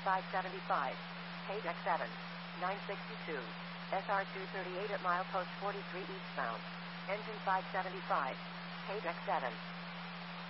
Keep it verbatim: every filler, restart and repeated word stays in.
five seventy-five, K-Deck seven, nine sixty-two, S R two thirty-eight at milepost forty-three eastbound, engine five seventy-five, K-Deck seven.